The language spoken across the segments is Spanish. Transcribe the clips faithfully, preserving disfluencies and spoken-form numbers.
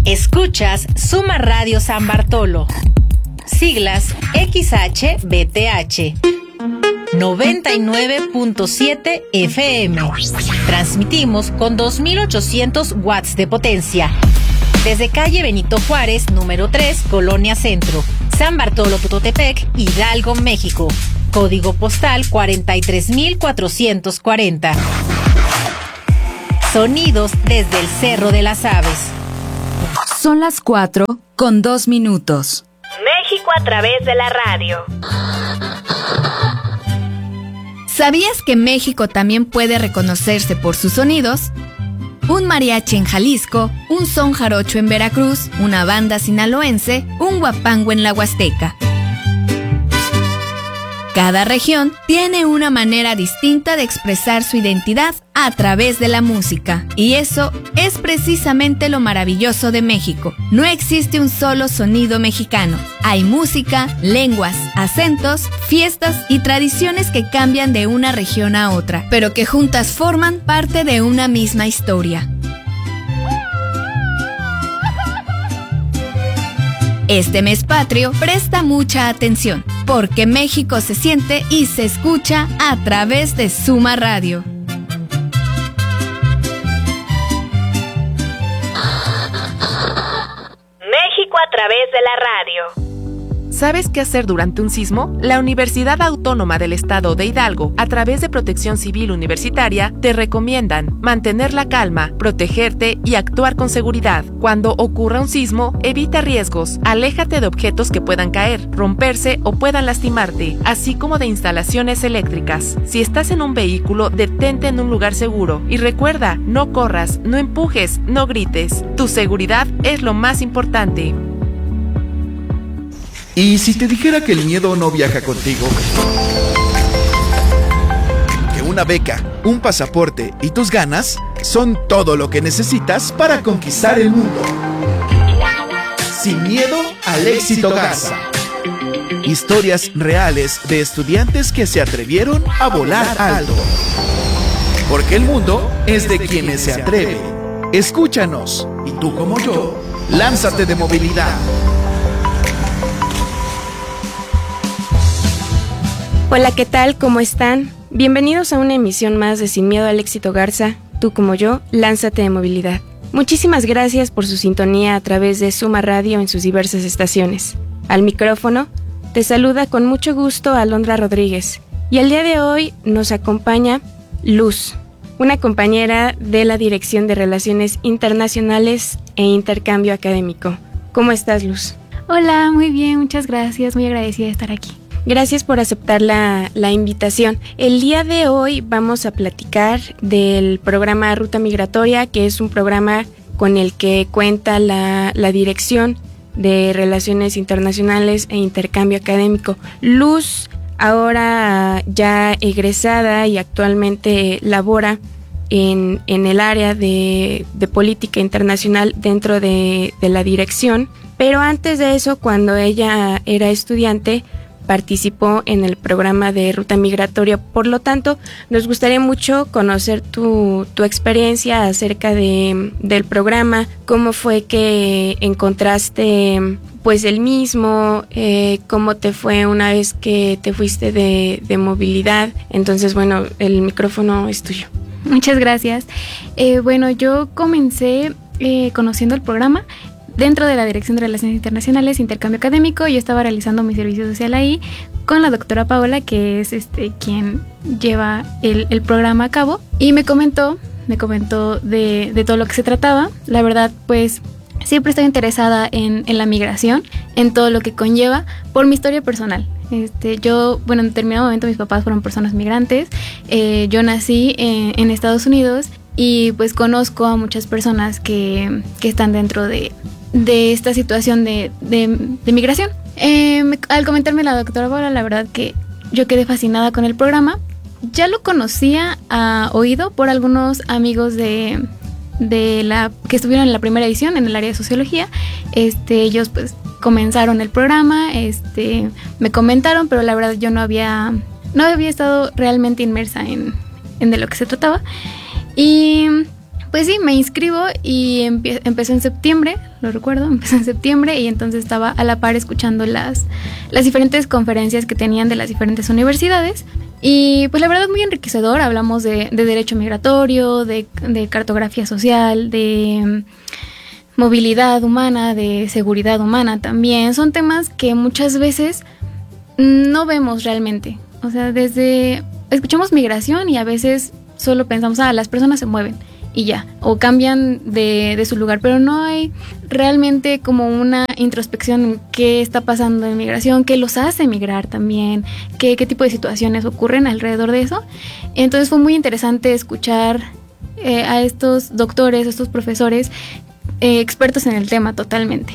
Escuchas Suma Radio San Bartolo. Siglas X H B T H. noventa y nueve punto siete F M. Transmitimos con dos mil ochocientos watts de potencia. Desde calle Benito Juárez, número tres, Colonia Centro, San Bartolo Tototepec, Hidalgo, México. Código postal cuarenta y tres mil cuatrocientos cuarenta. Sonidos desde el Cerro de las Aves. Son las cuatro con dos minutos. México a través de la radio. ¿Sabías que México también puede reconocerse por sus sonidos? Un mariachi en Jalisco, un son jarocho en Veracruz, una banda sinaloense, un guapango en la Huasteca. Cada región tiene una manera distinta de expresar su identidad a través de la música. Y eso es precisamente lo maravilloso de México. No existe un solo sonido mexicano. Hay música, lenguas, acentos, fiestas y tradiciones que cambian de una región a otra, pero que juntas forman parte de una misma historia. Este mes patrio presta mucha atención, porque México se siente y se escucha a través de Suma Radio. México a través de la radio. ¿Sabes qué hacer durante un sismo? La Universidad Autónoma del Estado de Hidalgo, a través de Protección Civil Universitaria, te recomiendan mantener la calma, protegerte y actuar con seguridad. Cuando ocurra un sismo, evita riesgos, aléjate de objetos que puedan caer, romperse o puedan lastimarte, así como de instalaciones eléctricas. Si estás en un vehículo, detente en un lugar seguro y recuerda, no corras, no empujes, no grites. Tu seguridad es lo más importante. ¿Y si te dijera que el miedo no viaja contigo? Que una beca, un pasaporte y tus ganas son todo lo que necesitas para conquistar el mundo. Sin miedo al éxito Garza. Historias reales de estudiantes que se atrevieron a volar alto. Porque el mundo es de quienes se atreven. Escúchanos, y tú como yo, lánzate de movilidad. Hola, ¿qué tal? ¿Cómo están? Bienvenidos a una emisión más de Sin Miedo al Éxito Garza. Tú como yo, lánzate de movilidad. Muchísimas gracias por su sintonía a través de Suma Radio en sus diversas estaciones. Al micrófono, te saluda con mucho gusto Alondra Rodríguez. Y el día de hoy nos acompaña Luz, una compañera de la Dirección de Relaciones Internacionales e Intercambio Académico. ¿Cómo estás, Luz? Hola, muy bien, muchas gracias, muy agradecida de estar aquí. Gracias por aceptar la, la invitación. El día de hoy vamos a platicar del programa Ruta Migratoria, que es un programa con el que cuenta la, la Dirección de Relaciones Internacionales e Intercambio Académico. Luz, ahora ya egresada y actualmente labora en, en el área de, de política internacional dentro de, de la dirección, pero antes de eso, cuando ella era estudiante, participó en el programa de Ruta Migratoria. Por lo tanto, nos gustaría mucho conocer tu, tu experiencia acerca de, del programa, cómo fue que encontraste pues el mismo, eh, cómo te fue una vez que te fuiste de, de movilidad. Entonces, bueno, el micrófono es tuyo. Muchas gracias. Eh, bueno, yo comencé eh, conociendo el programa dentro de la Dirección de Relaciones Internacionales e Intercambio Académico. Yo estaba realizando mi servicio social ahí con la doctora Paola, que es este quien lleva el, el programa a cabo, y me comentó, me comentó de, de todo lo que se trataba. La verdad, pues siempre estoy interesada en, en la migración, en todo lo que conlleva, por mi historia personal. Este, yo, bueno, en determinado momento mis papás fueron personas migrantes. Eh, yo nací en, en Estados Unidos y pues conozco a muchas personas que, que están dentro de, de esta situación de, de, de migración. Eh, me, al comentarme la doctora Paola, la verdad que yo quedé fascinada con el programa. Ya lo conocía a oído por algunos amigos de, de la que estuvieron en la primera edición en el área de sociología. Este, ellos pues comenzaron el programa, este, me comentaron, pero la verdad yo no había, no había estado realmente inmersa en, en de lo que se trataba. Y Pues sí, me inscribo y empie- empezó en septiembre, lo recuerdo, empezó en septiembre y entonces estaba a la par escuchando las, las diferentes conferencias que tenían de las diferentes universidades. Y pues la verdad muy enriquecedor, hablamos de, de derecho migratorio, de, de cartografía social, de movilidad humana, de seguridad humana también. Son temas que muchas veces no vemos realmente. O sea, desde escuchamos migración y a veces solo pensamos, ah, las personas se mueven y ya, o cambian de, de su lugar, pero no hay realmente como una introspección en qué está pasando en migración, qué los hace migrar también, qué, qué tipo de situaciones ocurren alrededor de eso. Entonces fue muy interesante escuchar eh, a estos doctores, a estos profesores eh, expertos en el tema totalmente.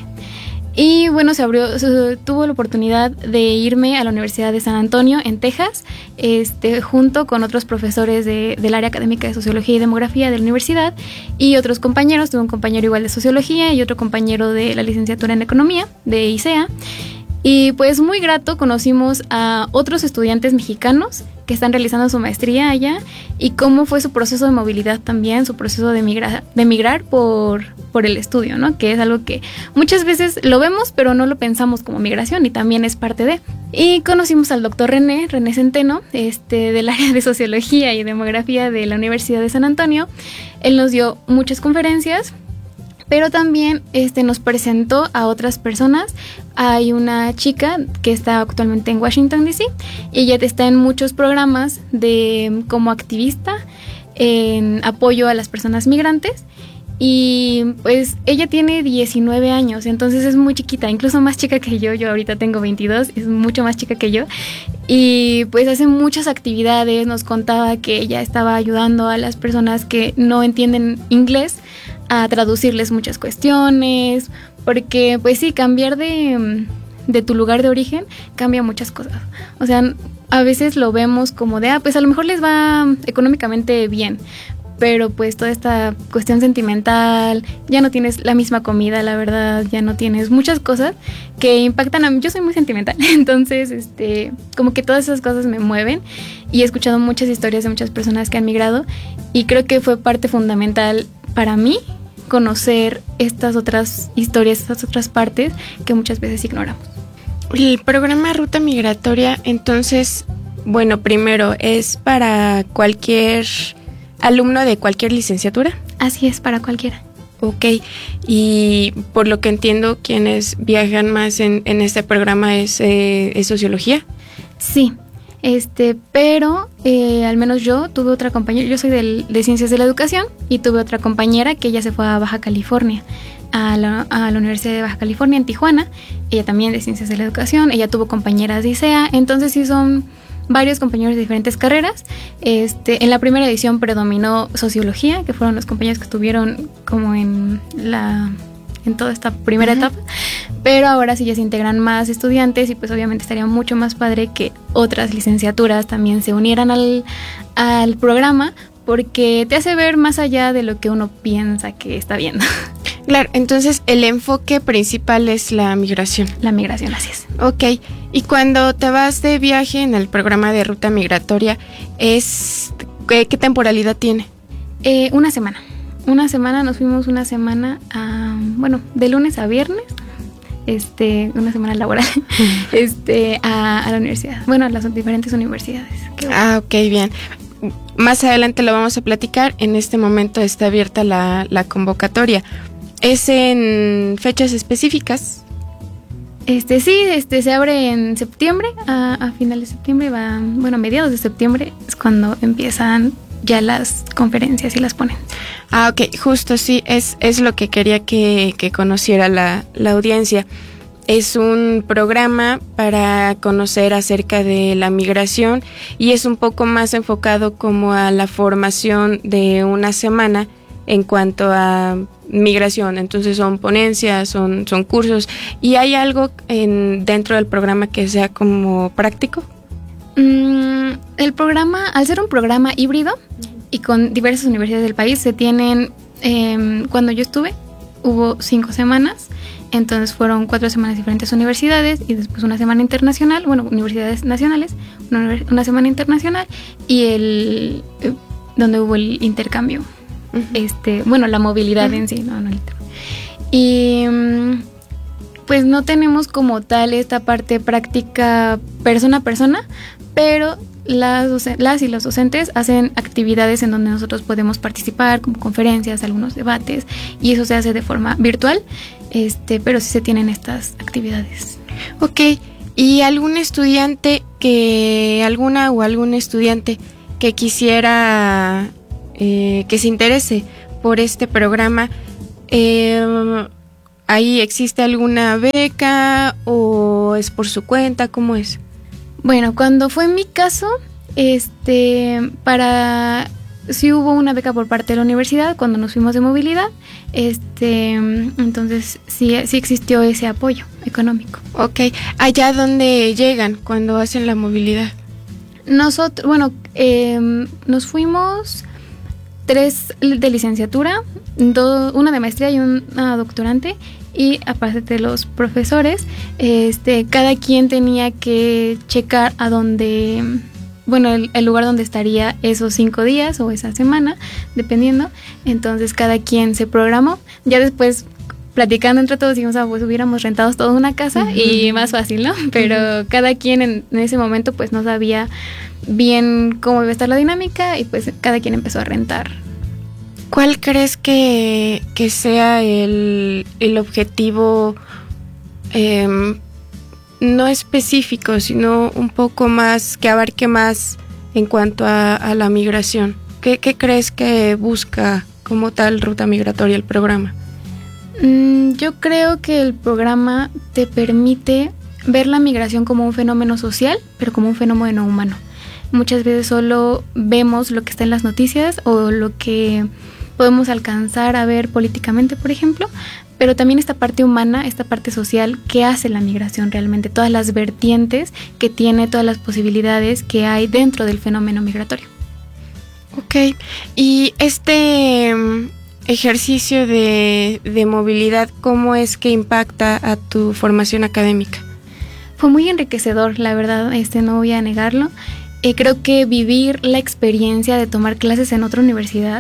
Y bueno, se abrió, se, tuvo la oportunidad de irme a la Universidad de San Antonio en Texas, este, junto con otros profesores de, del área académica de Sociología y Demografía de la universidad y otros compañeros. Tuve un compañero igual de Sociología y otro compañero de la licenciatura en Economía de I C E A. Y pues muy grato, conocimos a otros estudiantes mexicanos que están realizando su maestría allá y cómo fue su proceso de movilidad también, su proceso de migrar, de migrar por, por el estudio, ¿no? Que es algo que muchas veces lo vemos, pero no lo pensamos como migración y también es parte de. Y conocimos al doctor René, René Centeno, este, del área de Sociología y Demografía de la Universidad de San Antonio. Él nos dio muchas conferencias, pero también este, nos presentó a otras personas. Hay una chica que está actualmente en Washington, D C y ella está en muchos programas de como activista en apoyo a las personas migrantes. Y pues ella tiene diecinueve años, entonces es muy chiquita, incluso más chica que yo. Yo ahorita tengo veintidós, es mucho más chica que yo. Y pues hace muchas actividades. Nos contaba que ella estaba ayudando a las personas que no entienden inglés a traducirles muchas cuestiones, porque pues sí, cambiar de, de tu lugar de origen cambia muchas cosas. O sea, a veces lo vemos como de, ah, pues a lo mejor les va económicamente bien, pero pues toda esta cuestión sentimental, ya no tienes la misma comida, la verdad, ya no tienes muchas cosas que impactan a mí. Yo soy muy sentimental, entonces este, como que todas esas cosas me mueven y he escuchado muchas historias de muchas personas que han migrado y creo que fue parte fundamental para mí conocer estas otras historias, estas otras partes que muchas veces ignoramos. El programa Ruta Migratoria, entonces, bueno, primero, ¿es para cualquier alumno de cualquier licenciatura? Así es, para cualquiera. Ok, y por lo que entiendo, quienes viajan más en, en este programa es, eh, es Sociología. Sí, este, pero eh, al menos yo tuve otra compañera, yo soy del, de Ciencias de la Educación y tuve otra compañera que ella se fue a Baja California, a la, a la Universidad de Baja California en Tijuana, ella también de Ciencias de la Educación, ella tuvo compañeras de I C E A, entonces sí son varios compañeros de diferentes carreras. Este, en la primera edición predominó Sociología, que fueron los compañeros que estuvieron como en la en toda esta primera uh-huh. etapa, pero ahora sí ya se integran más estudiantes y pues obviamente estaría mucho más padre que otras licenciaturas también se unieran al, al programa, porque te hace ver más allá de lo que uno piensa que está viendo. Claro, entonces el enfoque principal es la migración. La migración, así es. Ok, y cuando te vas de viaje en el programa de Ruta Migratoria, es ¿qué, qué temporalidad tiene? Eh, una semana. Una semana, nos fuimos una semana, a, bueno, de lunes a viernes, este, una semana laboral, este, a, a la universidad. Bueno, a las diferentes universidades. Qué bueno. Ah, ok, bien. Más adelante lo vamos a platicar. En este momento está abierta la, la convocatoria. ¿Es en fechas específicas? Este sí, este se abre en septiembre, a, a finales de septiembre, va, bueno, a mediados de septiembre es cuando empiezan ya las conferencias y las ponen. Ah, ok, justo sí, es, es lo que quería que, que conociera la, la audiencia. Es un programa para conocer acerca de la migración y es un poco más enfocado como a la formación de una semana en cuanto a migración. Entonces son ponencias, son, son cursos. ¿Y hay algo en, dentro del programa que sea como práctico? Mm, el programa, al ser un programa híbrido y con diversas universidades del país, se tienen, eh, cuando yo estuve, hubo cinco semanas. Entonces fueron cuatro semanas diferentes universidades y después una semana internacional, bueno, universidades nacionales, una, una semana internacional y el eh, donde hubo el intercambio. uh-huh. este, bueno, la movilidad uh-huh. en sí, no, no el tema. Y pues no tenemos como tal esta parte práctica persona a persona, pero las, docen- las y los docentes hacen actividades en donde nosotros podemos participar, como conferencias, algunos debates, y eso se hace de forma virtual, este, pero sí se tienen estas actividades. Ok, ¿y algún estudiante que, alguna o algún estudiante que quisiera, eh, que se interese por este programa, eh, ahí existe alguna beca o es por su cuenta? ¿Cómo es? Bueno, cuando fue en mi caso, este, para, sí hubo una beca por parte de la universidad cuando nos fuimos de movilidad, este, entonces sí, sí existió ese apoyo económico. Ok, ¿allá dónde llegan cuando hacen la movilidad? Nosotros, bueno, eh, nos fuimos tres de licenciatura, do, una de maestría y una doctorante, y aparte de los profesores, este, cada quien tenía que checar a dónde, bueno, el, el lugar donde estaría esos cinco días o esa semana, dependiendo. Entonces cada quien se programó. Ya después, platicando entre todos, dijimos, ah, pues hubiéramos rentado toda una casa uh-huh. y más fácil, ¿no? Pero uh-huh. cada quien en, en ese momento pues no sabía bien cómo iba a estar la dinámica y pues cada quien empezó a rentar. ¿Cuál crees que, que sea el, el objetivo eh, no específico, sino un poco más, que abarque más en cuanto a, a la migración? ¿Qué, ¿Qué crees que busca como tal Ruta Migratoria, el programa? Mm, yo creo que el programa te permite ver la migración como un fenómeno social, pero como un fenómeno humano. Muchas veces solo vemos lo que está en las noticias o lo que podemos alcanzar a ver políticamente, por ejemplo, pero también esta parte humana, esta parte social que hace la migración realmente, todas las vertientes que tiene, todas las posibilidades que hay dentro del fenómeno migratorio. Ok, y este um, ejercicio de, de movilidad, ¿cómo es que impacta a tu formación académica? Fue muy enriquecedor, la verdad, este, no voy a negarlo. Eh, creo que vivir la experiencia de tomar clases en otra universidad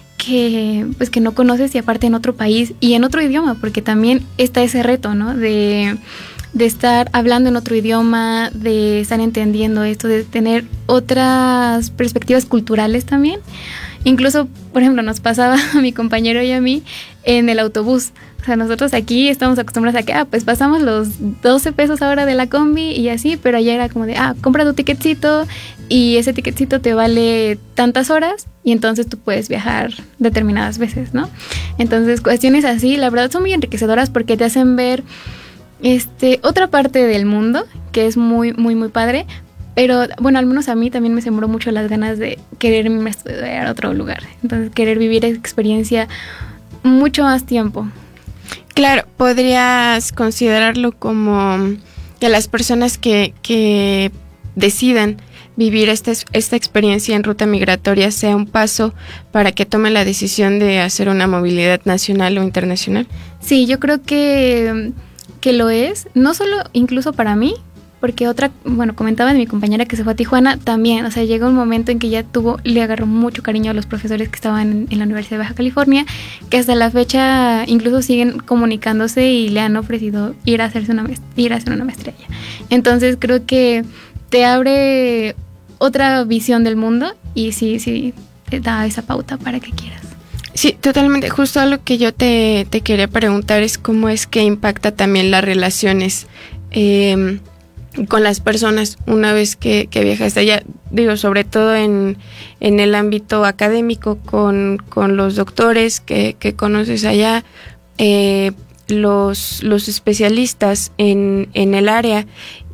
que pues que no conoces y aparte en otro país y en otro idioma, porque también está ese reto, ¿no? De, de estar hablando en otro idioma, de estar entendiendo esto, de tener otras perspectivas culturales también. Incluso, por ejemplo, nos pasaba a mi compañero y a mí en el autobús. O sea, nosotros aquí estamos acostumbrados a que, ah, pues pasamos los doce pesos ahora de la combi y así, pero allá era como de, ah, compra tu ticketcito y ese ticketcito te vale tantas horas y entonces tú puedes viajar determinadas veces, ¿no? Entonces, cuestiones así, la verdad son muy enriquecedoras porque te hacen ver este otra parte del mundo que es muy, muy, muy padre. Pero, bueno, al menos a mí también me sembró mucho las ganas de querer irme a estudiar a otro lugar. Entonces, querer vivir esa experiencia mucho más tiempo. Claro, podrías considerarlo como que las personas que, que decidan vivir esta, esta experiencia en Ruta Migratoria sea un paso para que tomen la decisión de hacer una movilidad nacional o internacional. Sí, yo creo que, que lo es, no solo incluso para mí, porque otra, bueno, comentaba de mi compañera que se fue a Tijuana también, o sea, llegó un momento en que ya tuvo, le agarró mucho cariño a los profesores que estaban en, en la Universidad de Baja California, que hasta la fecha incluso siguen comunicándose y le han ofrecido ir a hacerse una ir a hacer una maestría. Entonces creo que te abre otra visión del mundo y sí, sí, te da esa pauta para que quieras. Sí, totalmente. Justo lo que yo te, te quería preguntar es cómo es que impacta también las relaciones eh, con las personas una vez que, que viajas allá, digo, sobre todo en, en el ámbito académico, con, con los doctores que, que conoces allá, eh, los, los especialistas en, en el área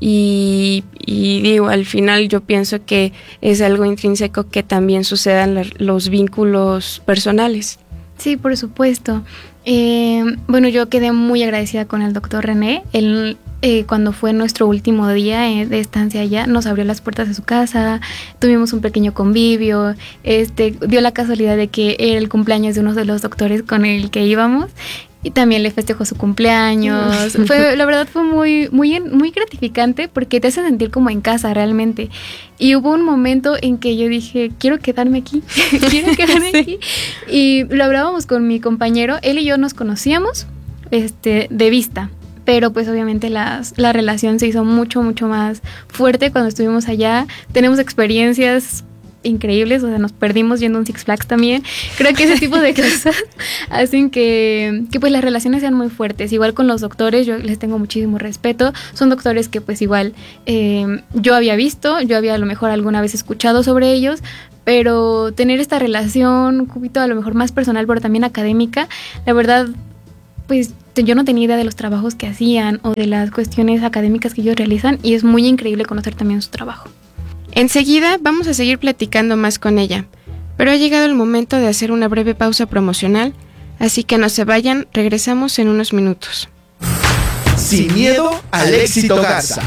y, y digo, al final yo pienso que es algo intrínseco que también sucedan la, los vínculos personales. Sí, por supuesto. Eh, bueno, yo quedé muy agradecida con el doctor René. Él, eh, cuando fue nuestro último día eh, de estancia allá, nos abrió las puertas de su casa, tuvimos un pequeño convivio, este, dio la casualidad de que era el cumpleaños de uno de los doctores con el que íbamos y también le festejó su cumpleaños. Fue, la verdad fue muy, muy, muy gratificante porque te hace sentir como en casa realmente. Y hubo un momento en que yo dije, quiero quedarme aquí, quiero quedarme sí. aquí. Y lo hablábamos con mi compañero, él y yo nos conocíamos este, de vista. Pero pues obviamente las, la relación se hizo mucho, mucho más fuerte cuando estuvimos allá. Tenemos experiencias increíbles, o sea, nos perdimos yendo a un Six Flags también. Creo que ese tipo de cosas hacen que, que pues las relaciones sean muy fuertes. Igual con los doctores, yo les tengo muchísimo respeto. Son doctores que pues igual eh, yo había visto, yo había a lo mejor alguna vez escuchado sobre ellos, pero tener esta relación un poquito a lo mejor más personal, pero también académica, la verdad, pues yo no tenía idea de los trabajos que hacían o de las cuestiones académicas que ellos realizan, y es muy increíble conocer también su trabajo. Enseguida vamos a seguir platicando más con ella, pero ha llegado el momento de hacer una breve pausa promocional, así que no se vayan, regresamos en unos minutos. Sin miedo al éxito Garza.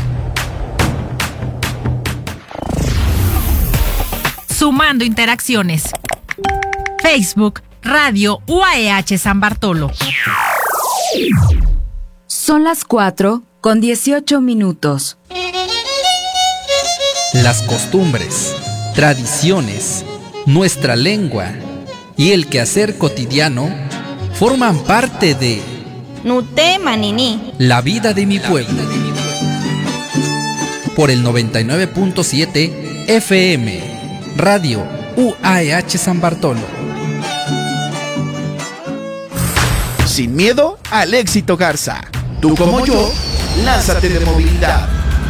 Sumando interacciones. Facebook, Radio U A E H San Bartolo. Son las cuatro con dieciocho minutos. Las costumbres, tradiciones, nuestra lengua y el quehacer cotidiano forman parte de Nuté Manini, la vida de mi pueblo. Por el noventa y nueve punto siete F M, Radio U A E H San Bartolo. Sin miedo al éxito Garza. Tú como yo, lánzate de movilidad.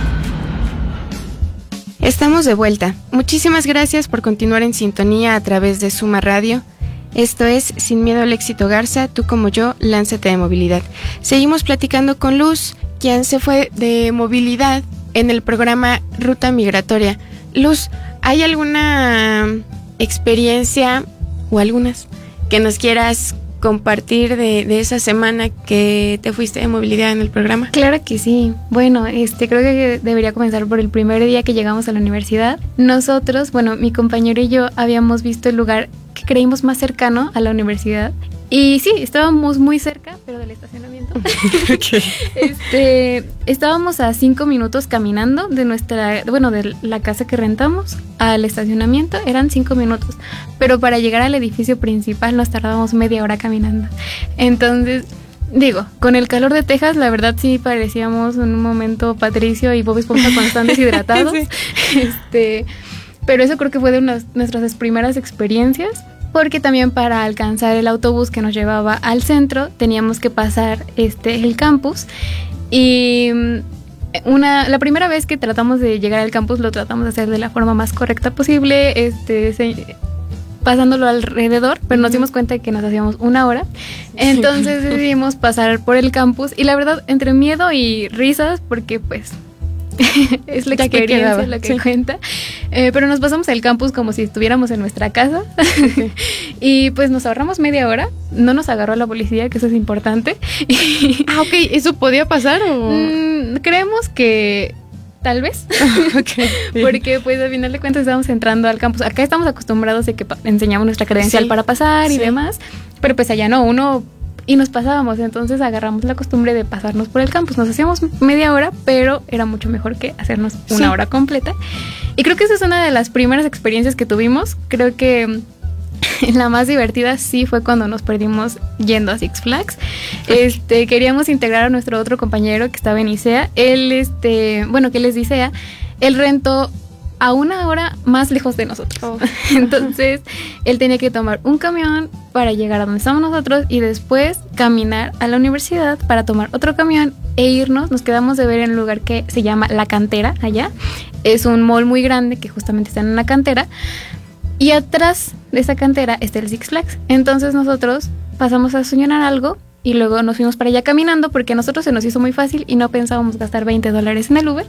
Estamos de vuelta. Muchísimas gracias por continuar en sintonía a través de Suma Radio. Esto es Sin miedo al éxito Garza, tú como yo, lánzate de movilidad. Seguimos platicando con Luz, quien se fue de movilidad en el programa Ruta Migratoria. Luz, ¿hay alguna experiencia o algunas que nos quieras compartir de, de esa semana que te fuiste de movilidad en el programa? Claro que sí. Bueno, este creo que debería comenzar por el primer día que llegamos a la universidad. Nosotros, bueno, mi compañero y yo habíamos visto el lugar que creímos más cercano a la universidad. Y sí, estábamos muy cerca, pero del estacionamiento. Okay. Este, estábamos a cinco minutos caminando de nuestra, bueno, de la casa que rentamos al estacionamiento, eran cinco minutos. Pero para llegar al edificio principal nos tardábamos media hora caminando. Entonces, digo, con el calor de Texas, la verdad sí parecíamos en un momento Patricio y Bob Esponja cuando están deshidratados. Sí. Este, pero eso creo que fue de unas, nuestras primeras experiencias. Porque también para alcanzar el autobús que nos llevaba al centro teníamos que pasar este el campus, y una la primera vez que tratamos de llegar al campus lo tratamos de hacer de la forma más correcta posible, este se, pasándolo alrededor, pero nos dimos cuenta de que nos hacíamos una hora, entonces decidimos pasar por el campus, y la verdad entre miedo y risas porque pues es la experiencia que lo que sí. cuenta, eh, pero nos pasamos el campus como si estuviéramos en nuestra casa. Okay. Y pues nos ahorramos media hora, no nos agarró la policía, que eso es importante. Ah, ok, ¿eso podía pasar o...? Mm, creemos que tal vez, okay. Porque pues al final de cuentas estamos entrando al campus, acá estamos acostumbrados de que pa- enseñamos nuestra credencial sí. para pasar y sí. demás, pero pues allá no, uno... Y nos pasábamos, entonces agarramos la costumbre de pasarnos por el campus. Nos hacíamos media hora, pero era mucho mejor que hacernos una sí. hora completa. Y creo que esa es una de las primeras experiencias que tuvimos. Creo que la más divertida sí fue cuando nos perdimos yendo a Six Flags. Este, queríamos integrar a nuestro otro compañero que estaba en I C E A. Él, este, bueno, que él es de I C E A. Él rentó a una hora más lejos de nosotros. Oh. Entonces, él tenía que tomar un camión para llegar a donde estamos nosotros y después caminar a la universidad para tomar otro camión e irnos. Nos quedamos de ver en un lugar que se llama La Cantera, allá. Es un mall muy grande que justamente está en una cantera. Y atrás de esa cantera está el Six Flags. Entonces, nosotros pasamos a desayunar algo y luego nos fuimos para allá caminando porque a nosotros se nos hizo muy fácil y no pensábamos gastar veinte dólares en el Uber.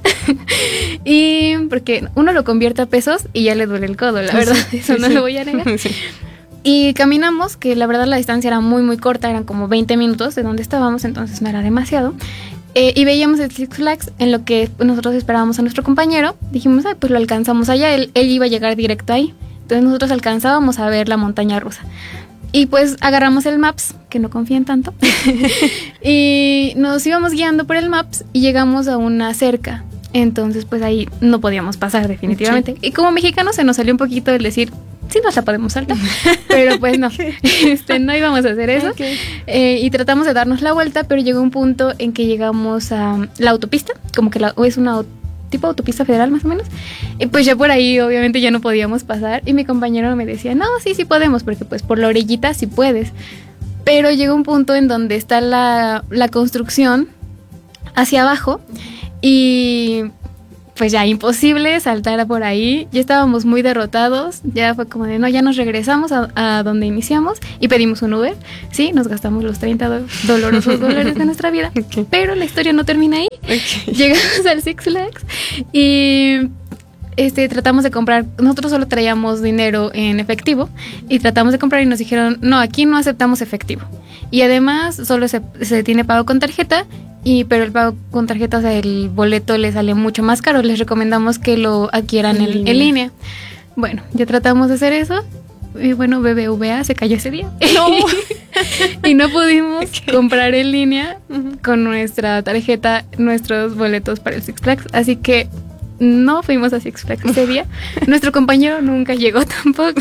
Y porque uno lo convierte a pesos y ya le duele el codo, la verdad, sí, eso sí, no sí. lo voy a negar. Sí. Y caminamos, que la verdad la distancia era muy muy corta, eran como veinte minutos de donde estábamos, entonces no era demasiado. Eh, y veíamos el Six Flags en lo que nosotros esperábamos a nuestro compañero. Dijimos, ay, pues lo alcanzamos allá, él, él iba a llegar directo ahí. Entonces nosotros alcanzábamos a ver la montaña rusa. Y pues agarramos el Maps, que no confíen tanto, y nos íbamos guiando por el Maps y llegamos a una cerca. Entonces pues ahí no podíamos pasar definitivamente. Sí. Y como mexicanos se nos salió un poquito el decir, sí nos la podemos saltar, pero pues no, este, no íbamos a hacer eso. Okay. Eh, y tratamos de darnos la vuelta, pero llegó un punto en que llegamos a la autopista, como que la, o es una tipo autopista federal más o menos, y pues ya por ahí obviamente ya no podíamos pasar, y mi compañero me decía, no, sí, sí podemos, porque pues por la orillita sí puedes, pero llegó un punto en donde está la, la construcción hacia abajo, y pues ya imposible saltar por ahí, ya estábamos muy derrotados, ya fue como de no, ya nos regresamos a, a donde iniciamos y pedimos un Uber, sí, nos gastamos los treinta do- dolorosos dólares de nuestra vida, okay. Pero la historia no termina ahí, okay. Llegamos al Six Flags y este, tratamos de comprar, nosotros solo traíamos dinero en efectivo y tratamos de comprar y nos dijeron, no, aquí no aceptamos efectivo y además solo se, se tiene pago con tarjeta. Y pero el pago con tarjeta, o sea, el boleto le sale mucho más caro. Les recomendamos que lo adquieran en, en, en línea. Bueno, ya tratamos de hacer eso. Y bueno, B B V A se cayó ese día. No. Y no pudimos okay. comprar en línea uh-huh. con nuestra tarjeta nuestros boletos para el Six Flags. Así que no fuimos a Six Flags ese día. Nuestro compañero nunca llegó tampoco.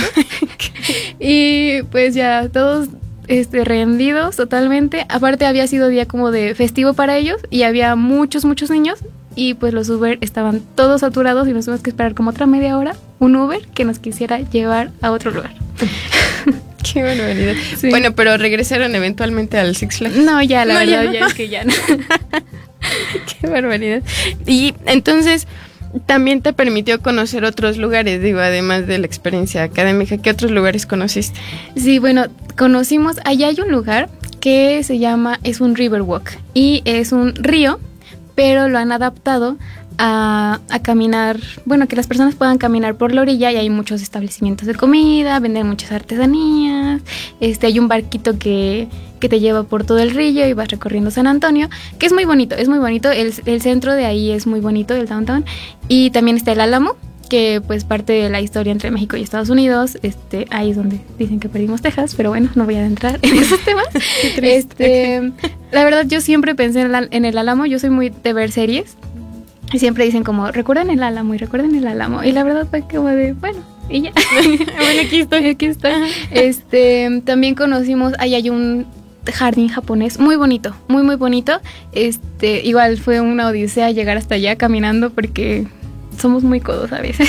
Y pues ya todos... Este, rendidos totalmente. Aparte había sido día como de festivo para ellos y había muchos, muchos niños y pues los Uber estaban todos saturados y nos tuvimos que esperar como otra media hora un Uber que nos quisiera llevar a otro lugar. Qué barbaridad. Sí. Bueno, pero regresaron eventualmente al Six Flags. No, ya, la no, verdad, ya, no. ya es que ya no. Qué barbaridad. Y entonces... También te permitió conocer otros lugares, digo, además de la experiencia académica. ¿Qué otros lugares conociste? Sí, bueno, conocimos, allá hay un lugar que se llama, es un Riverwalk y es un río, pero lo han adaptado a, a caminar, bueno, que las personas puedan caminar por la orilla y hay muchos establecimientos de comida, venden muchas artesanías, este, hay un barquito que... que te lleva por todo el río y vas recorriendo San Antonio, que es muy bonito, es muy bonito, el, el centro de ahí es muy bonito, el downtown, y también está el Álamo, que pues parte de la historia entre México y Estados Unidos, este, ahí es donde dicen que perdimos Texas, pero bueno, no voy a adentrar en esos temas. este, la verdad yo siempre pensé en, la, en el Álamo, yo soy muy de ver series, y siempre dicen como, recuerden el Álamo y recuerden el Álamo, y la verdad fue como de, bueno, y ya. Bueno, aquí estoy, aquí estoy. Este, también conocimos, ahí hay un jardín japonés muy bonito, muy muy bonito. Este, igual fue una odisea llegar hasta allá caminando porque somos muy codos a veces.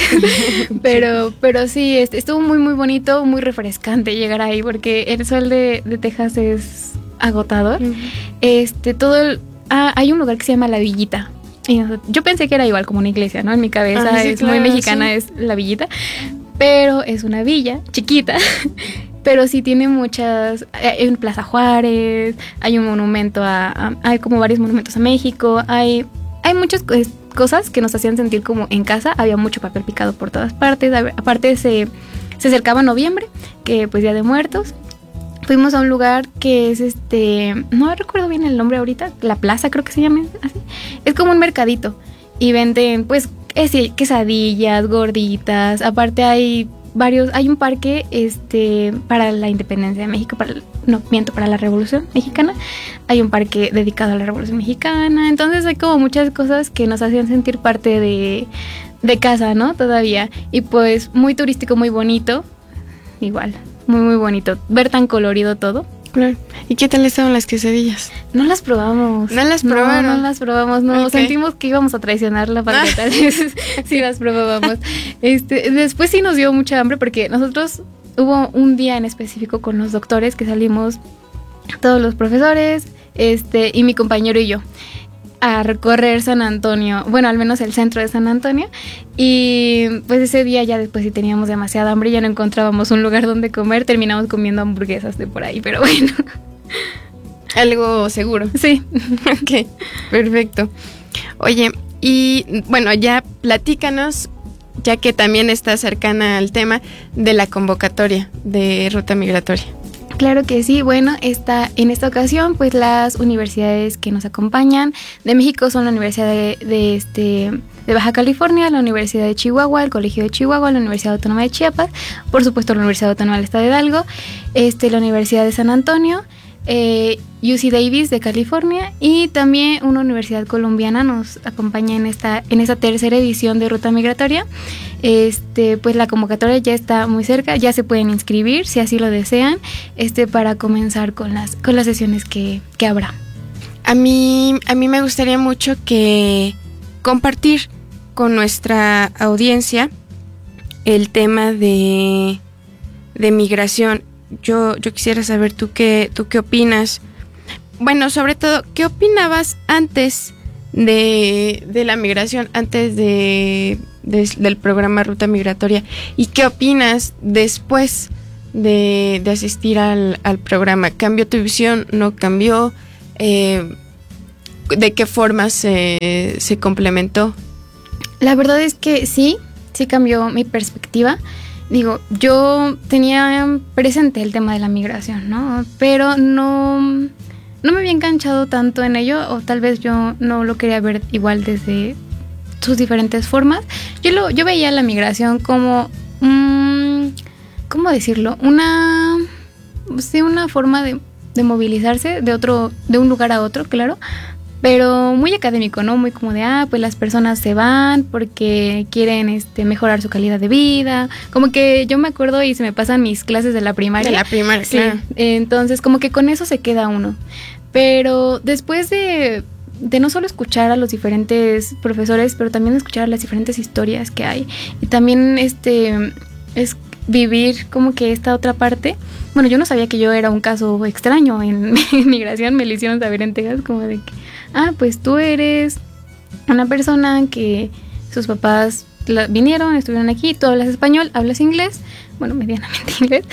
pero pero sí, este, estuvo muy muy bonito, muy refrescante llegar ahí porque el sol de, de Texas es agotador. Uh-huh. Este, todo el, ah, hay un lugar que se llama La Villita. Y yo pensé que era igual como una iglesia, ¿no? En mi cabeza ah, sí, es claro, muy mexicana, sí. Es La Villita, pero es una villa chiquita. Pero sí tiene muchas, en Plaza Juárez, hay un monumento a, a, hay como varios monumentos a México, hay, hay muchas pues, cosas que nos hacían sentir como en casa, había mucho papel picado por todas partes, aparte se, se acercaba noviembre, que pues Día de Muertos, fuimos a un lugar que es este, no recuerdo bien el nombre ahorita, La Plaza creo que se llama así, es como un mercadito y venden pues quesadillas, gorditas, aparte hay... varios, hay un parque este para la independencia de México, para no miento, para la Revolución Mexicana, hay un parque dedicado a la Revolución Mexicana, entonces hay como muchas cosas que nos hacían sentir parte de, de casa, ¿no? Todavía, y pues muy turístico, muy bonito, igual, muy muy bonito, ver tan colorido todo. Claro. ¿Y qué tal estaban las quesadillas? No las probamos. ¿No las probaron? No, no las probamos, no. Okay. Sentimos que íbamos a traicionar la paleta. Sí las probábamos. Este, después sí nos dio mucha hambre porque nosotros hubo un día en específico con los doctores que salimos todos los profesores, este, y mi compañero y yo a recorrer San Antonio, bueno, al menos el centro de San Antonio, y pues ese día ya después sí teníamos demasiada hambre, ya no encontrábamos un lugar donde comer, terminamos comiendo hamburguesas de por ahí, pero bueno. Algo seguro. Sí. Ok, perfecto. Oye, y bueno, ya platícanos, ya que también está cercana al tema de la convocatoria de Ruta Migratoria. Claro que sí. Bueno, esta, en esta ocasión, pues las universidades que nos acompañan de México son la Universidad de, de, este, de Baja California, la Universidad de Chihuahua, el Colegio de Chihuahua, la Universidad Autónoma de Chiapas, por supuesto la Universidad Autónoma del Estado de Hidalgo, este, la Universidad de San Antonio, eh, U C Davis de California, y también una universidad colombiana nos acompaña en esta, en esta tercera edición de Ruta Migratoria. Este, pues la convocatoria ya está muy cerca, ya se pueden inscribir si así lo desean, este, para comenzar con las, con las sesiones que, que habrá. A mí, a mí me gustaría mucho que compartir con nuestra audiencia el tema de, de migración. Yo, yo quisiera saber tú qué, tú qué opinas. Bueno, sobre todo, ¿qué opinabas antes de, de la migración, antes de, de, del programa Ruta Migratoria? ¿Y qué opinas después de, de asistir al, al programa? ¿Cambió tu visión? ¿No cambió? Eh, ¿De qué forma se, se complementó? La verdad es que sí, sí cambió mi perspectiva. Digo, yo tenía presente el tema de la migración, ¿no? Pero no, no me había enganchado tanto en ello, o tal vez yo no lo quería ver igual desde sus diferentes formas. Yo lo, yo veía la migración como, um, ¿cómo decirlo? Una, sí, una forma de, de movilizarse de otro, de un lugar a otro, claro. Pero muy académico, ¿no? Muy como de, ah, pues las personas se van porque quieren este, mejorar su calidad de vida. Como que yo me acuerdo y se me pasan mis clases de la primaria. De la primaria, sí. Claro. Entonces, como que con eso se queda uno. Pero después de, de no solo escuchar a los diferentes profesores, pero también escuchar las diferentes historias que hay. Y también este es vivir como que esta otra parte. Bueno, yo no sabía que yo era un caso extraño en, en migración. Me lo hicieron saber en Texas, como de que, ah, pues tú eres una persona que sus papás la, vinieron, estuvieron aquí, tú hablas español, hablas inglés, bueno, medianamente inglés,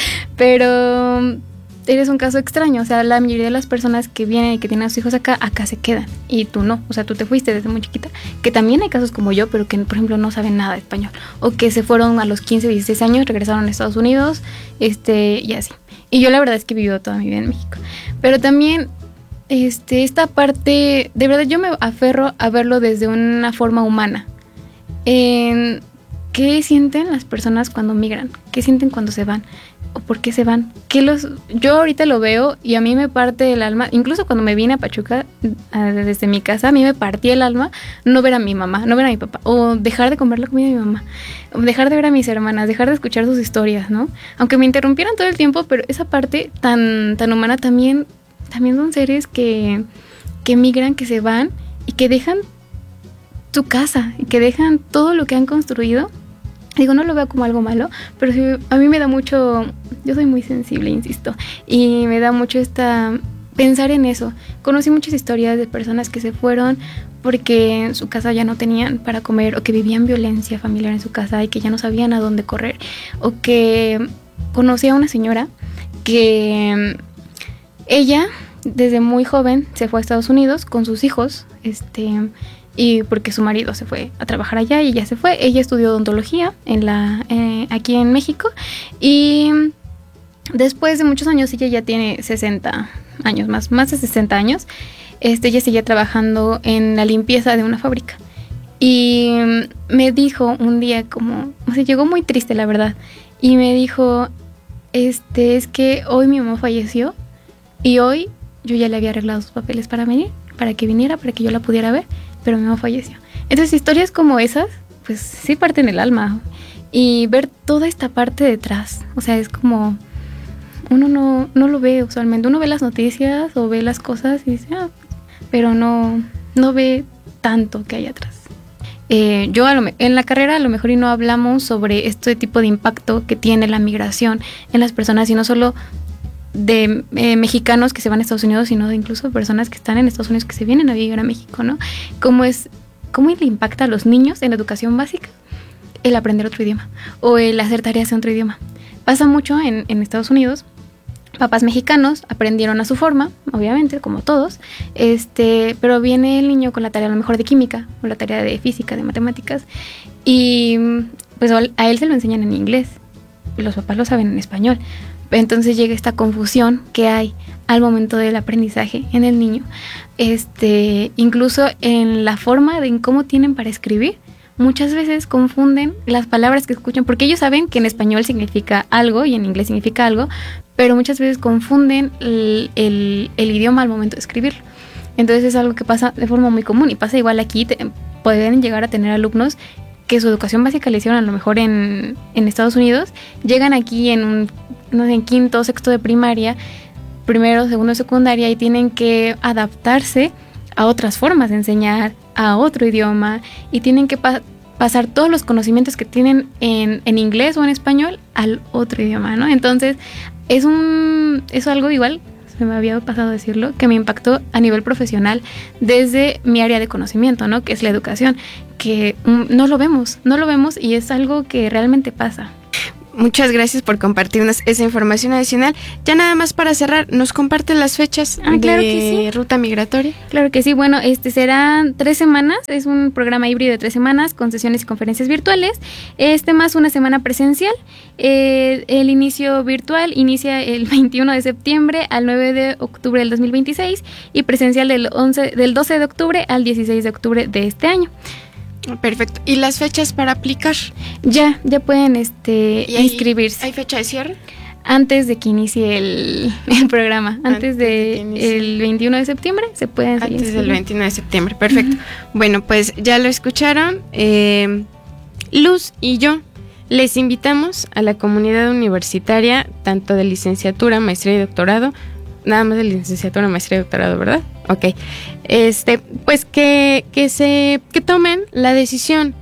pero eres un caso extraño. O sea, la mayoría de las personas que vienen y que tienen a sus hijos acá, acá se quedan, y tú no. O sea, tú te fuiste desde muy chiquita, que también hay casos como yo, pero que, por ejemplo, no saben nada de español, o que se fueron a los quince, dieciséis años, regresaron a Estados Unidos, este, y así. Y yo la verdad es que he vivido toda mi vida en México, pero también Este, esta parte, de verdad yo me aferro a verlo desde una forma humana. En ¿qué sienten las personas cuando migran? ¿Qué sienten cuando se van? ¿O por qué se van? ¿Qué los, yo ahorita lo veo y a mí me parte el alma. Incluso cuando me vine a Pachuca, a, desde mi casa, a mí me partía el alma no ver a mi mamá, no ver a mi papá, o dejar de comer la comida de mi mamá, o dejar de ver a mis hermanas, dejar de escuchar sus historias, ¿no? Aunque me interrumpieran todo el tiempo, pero esa parte tan, tan humana también... También son seres que, que migran, que se van y que dejan su casa y que dejan todo lo que han construido. Digo, no lo veo como algo malo, pero sí, a mí me da mucho, yo soy muy sensible, insisto, y me da mucho esta, pensar en eso. Conocí muchas historias de personas que se fueron porque en su casa ya no tenían para comer, o que vivían violencia familiar en su casa y que ya no sabían a dónde correr, o que conocí a una señora que... Ella, desde muy joven, se fue a Estados Unidos con sus hijos, este, y porque su marido se fue a trabajar allá y ella se fue. Ella estudió odontología en la, eh, aquí en México, y después de muchos años, ella ya tiene sesenta años, más, más de sesenta años, este, ella seguía trabajando en la limpieza de una fábrica. Y me dijo un día como, o sea, llegó muy triste, la verdad, y me dijo, este, es que hoy mi mamá falleció, y hoy yo ya le había arreglado sus papeles para venir, para que viniera, para que yo la pudiera ver, pero mi mamá falleció. Entonces, historias como esas, pues sí parten el alma. Y ver toda esta parte detrás, o sea, es como... Uno no, no lo ve usualmente. Uno ve las noticias o ve las cosas y dice, ah, pero no, no ve tanto que hay atrás. Eh, yo a lo me- en la carrera a lo mejor y no hablamos sobre este tipo de impacto que tiene la migración en las personas, y no solo... de eh, mexicanos que se van a Estados Unidos, sino de incluso personas que están en Estados Unidos que se vienen a vivir a México, ¿no? ¿Cómo es, cómo le impacta a los niños en la educación básica el aprender otro idioma o el hacer tareas en otro idioma? Pasa mucho en, en Estados Unidos. Papás mexicanos aprendieron a su forma, obviamente, como todos, este, pero viene el niño con la tarea a lo mejor de química o la tarea de física, de matemáticas, y pues a él se lo enseñan en inglés y los papás lo saben en español. Entonces llega esta confusión que hay al momento del aprendizaje en el niño, este, incluso en la forma de en cómo tienen para escribir. Muchas veces confunden las palabras que escuchan, porque ellos saben que en español significa algo y en inglés significa algo, pero muchas veces confunden el, el, el idioma al momento de escribirlo. Entonces es algo que pasa de forma muy común y pasa igual aquí. Te, pueden llegar a tener alumnos que su educación básica la hicieron a lo mejor en, en Estados Unidos, llegan aquí en un, no sé, en quinto o sexto de primaria, primero, segundo de secundaria, y tienen que adaptarse a otras formas de enseñar, a otro idioma, y tienen que pa- pasar todos los conocimientos que tienen en, en inglés o en español al otro idioma, ¿no? Entonces, es un es algo igual, se me había pasado decirlo, que me impactó a nivel profesional desde mi área de conocimiento, ¿no? Que es la educación, que um, no lo vemos, no lo vemos y es algo que realmente pasa. Muchas gracias por compartirnos esa información adicional. Ya nada más para cerrar, ¿nos comparten las fechas ah, claro de que sí. Ruta Migratoria? Claro que sí, bueno, este serán tres semanas, es un programa híbrido de tres semanas con sesiones y conferencias virtuales, este más una semana presencial. Eh, el inicio virtual inicia el veintiuno de septiembre al nueve de octubre del dos mil veintiséis y presencial del, once, del doce de octubre al dieciséis de octubre de este año. Perfecto. ¿Y las fechas para aplicar? Ya, ya pueden este ¿Y hay, inscribirse. ¿Hay fecha de cierre? Antes de que inicie el, el programa, antes, antes de, de el veintiuno de septiembre se pueden seguir. Antes del veintiuno de septiembre, perfecto. Uh-huh. Bueno, pues ya lo escucharon. Eh, Luz y yo les invitamos a la comunidad universitaria, tanto de licenciatura, maestría y doctorado, nada más de licenciatura, maestría y doctorado, ¿verdad? Ok. Este, pues que, que se, que tomen la decisión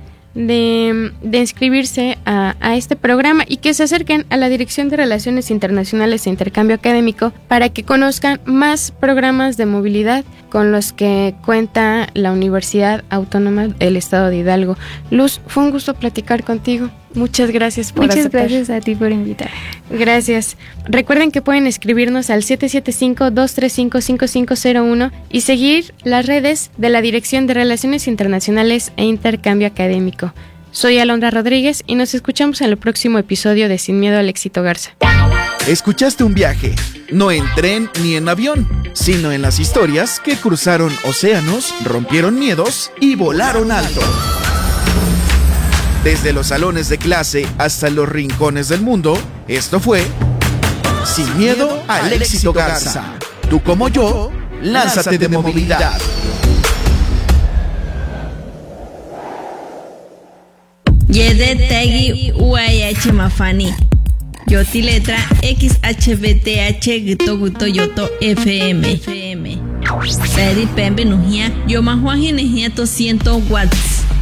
de, de inscribirse a, a este programa y que se acerquen a la Dirección de Relaciones Internacionales e Intercambio Académico para que conozcan más programas de movilidad con los que cuenta la Universidad Autónoma del Estado de Hidalgo. Luz, fue un gusto platicar contigo. Muchas gracias por Muchas aceptar. gracias a ti por invitar. Gracias. Recuerden que pueden escribirnos al siete siete cinco, dos tres cinco, cinco cinco cero uno y seguir las redes de la Dirección de Relaciones Internacionales e Intercambio Académico. Soy Alondra Rodríguez y nos escuchamos en el próximo episodio de Sin Miedo al Éxito Garza. Escuchaste un viaje, no en tren ni en avión, sino en las historias que cruzaron océanos, rompieron miedos y volaron alto. Desde los salones de clase hasta los rincones del mundo, esto fue Sin Miedo al Éxito Garza. Tú como yo, lánzate de movilidad. Yede Tegi U A H Mafani. Yoti letra X H B T H Gito Guto Yoto F M. Seri Pembe Nujia. Yo Mahuaji Nejia to ciento watts.